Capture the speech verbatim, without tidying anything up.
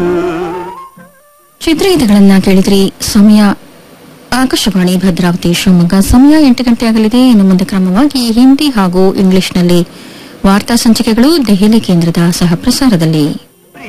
ಚಿತ್ರಗೀತೆಗಳನ್ನ ಕೇಳಿದ್ರಿ. ಸಮಯ ಆಕಾಶವಾಣಿ ಭದ್ರಾವತಿ ಶಿವಮೊಗ್ಗ. ಸಮಯ ಎಂಟು ಗಂಟೆ ಆಗಲಿದೆ. ಇನ್ನು ಮುಂದೆ ಕ್ರಮವಾಗಿ ಹಿಂದಿ ಹಾಗೂ ಇಂಗ್ಲಿಷ್ನಲ್ಲಿ ವಾರ್ತಾ ಸಂಚಿಕೆಗಳು ದೆಹಲಿ ಕೇಂದ್ರದ ಸಹ ಪ್ರಸಾರದಲ್ಲಿ.